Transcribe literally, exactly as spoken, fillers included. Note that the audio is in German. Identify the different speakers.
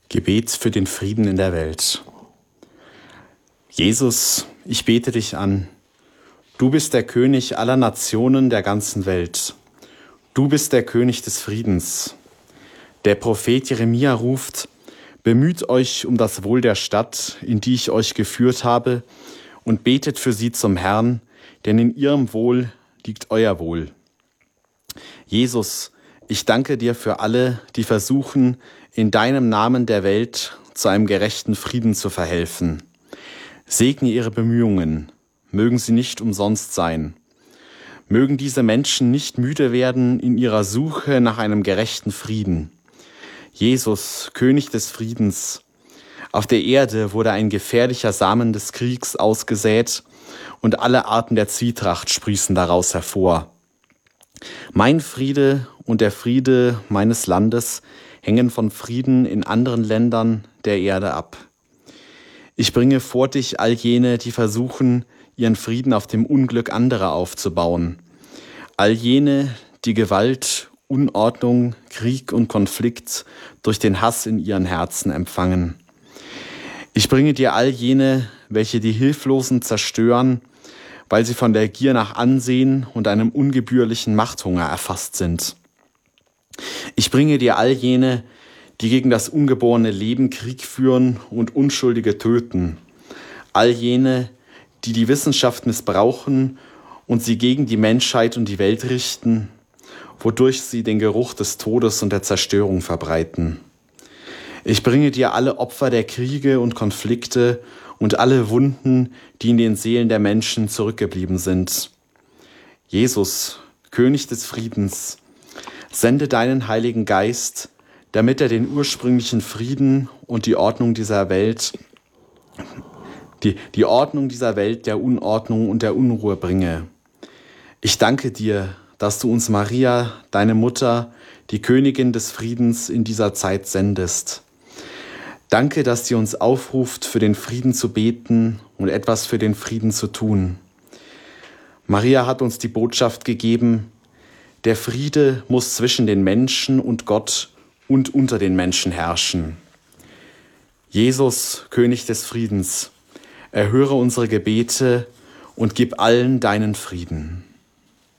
Speaker 1: Gebet für den Frieden in der Welt. Jesus, ich bete dich an. Du bist der König aller Nationen der ganzen Welt. Du bist der König des Friedens. Der Prophet Jeremia ruft: Bemüht euch um das Wohl der Stadt, in die ich euch geführt habe, und betet für sie zum Herrn, denn in ihrem Wohl liegt euer Wohl. Jesus, ich danke dir für alle, die versuchen, in deinem Namen der Welt zu einem gerechten Frieden zu verhelfen. Segne ihre Bemühungen, mögen sie nicht umsonst sein. Mögen diese Menschen nicht müde werden in ihrer Suche nach einem gerechten Frieden. Jesus, König des Friedens, auf der Erde wurde ein gefährlicher Samen des Kriegs ausgesät und alle Arten der Zwietracht sprießen daraus hervor. Mein Friede und der Friede meines Landes hängen von Frieden in anderen Ländern der Erde ab. Ich bringe vor dich all jene, die versuchen, ihren Frieden auf dem Unglück anderer aufzubauen. All jene, die Gewalt, Unordnung, Krieg und Konflikt durch den Hass in ihren Herzen empfangen. Ich bringe dir all jene, welche die Hilflosen zerstören, weil sie von der Gier nach Ansehen und einem ungebührlichen Machthunger erfasst sind. Ich bringe dir all jene, die gegen das ungeborene Leben Krieg führen und Unschuldige töten. All jene, die die Wissenschaft missbrauchen und sie gegen die Menschheit und die Welt richten, wodurch sie den Geruch des Todes und der Zerstörung verbreiten. Ich bringe dir alle Opfer der Kriege und Konflikte und alle Wunden, die in den Seelen der Menschen zurückgeblieben sind. Jesus, König des Friedens, sende deinen Heiligen Geist, damit er den ursprünglichen Frieden und die Ordnung dieser Welt, die, die Ordnung dieser Welt der Unordnung und der Unruhe bringe. Ich danke dir, dass du uns Maria, deine Mutter, die Königin des Friedens, in dieser Zeit sendest. Danke, dass sie uns aufruft, für den Frieden zu beten und etwas für den Frieden zu tun. Maria hat uns die Botschaft gegeben: Der Friede muss zwischen den Menschen und Gott und unter den Menschen herrschen. Jesus, König des Friedens, erhöre unsere Gebete und gib allen deinen Frieden.